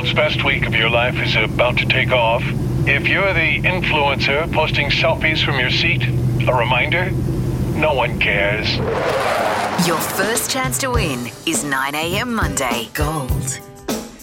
world's best week of your life is about to take off. If you're the influencer posting selfies from your seat, a reminder, no one cares. Your first chance to win is 9 a.m. Monday. Gold